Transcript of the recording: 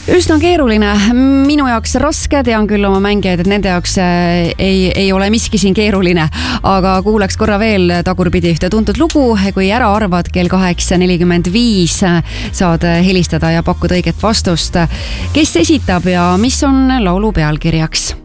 Üsna keeruline, minu jaoks raske, tean küll oma mängijaid, et nende jaoks ei ole miski siin keeruline, aga kuuleks korra veel tagurpidi ühte tuntud lugu, kui ära arvad kell 8:45 saad helistada ja pakkuda õiget vastust. Kes esitab ja mis on laulu pealkirjaks?